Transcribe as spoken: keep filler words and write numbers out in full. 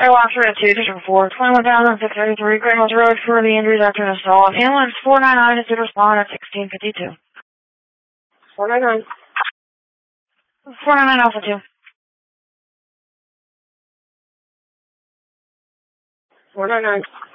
Airlock three oh two, District four, twenty-one thousand six hundred thirty-three, Great Hills Road for the injuries after an assault. Ambulance four nine nine is to respond at sixteen fifty-two. four nine nine. four nine nine Alpha two. four nine nine.